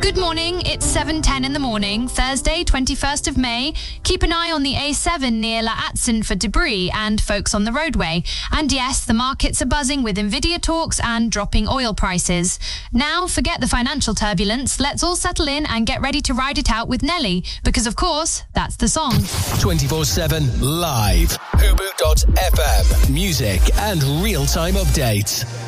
Good morning, it's 7:10 in the morning, Thursday, 21st of May. Keep an eye on the A7 near La Atsen for debris and folks on the roadway. And yes, the markets are buzzing with Nvidia talks and dropping oil prices. Now, forget the financial turbulence, let's all settle in and get ready to ride it out with Nelly, because of course, that's the song. 24/7 live. Hubu.fm. Music and real-time updates.